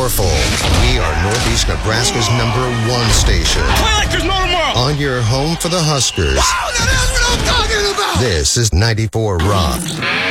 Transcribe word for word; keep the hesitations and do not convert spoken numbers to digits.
powerful. We are Northeast Nebraska's number one station. Play like there's no tomorrow. On your home for the Huskers. Wow, that's what I'm talking about. This is ninety-four Rock.